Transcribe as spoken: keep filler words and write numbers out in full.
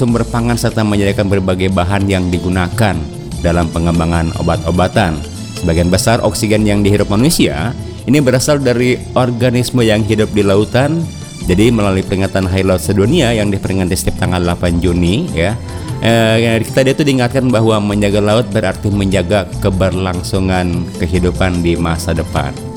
sumber pangan serta menyediakan berbagai bahan yang digunakan dalam pengembangan obat-obatan. Sebagian besar oksigen yang dihirup manusia ini berasal dari organisme yang hidup di lautan. Jadi melalui peringatan Hari Laut Sedunia yang diperingati setiap tanggal delapan Juni ya, eh, kita itu diingatkan bahwa menjaga laut berarti menjaga keberlangsungan kehidupan di masa depan.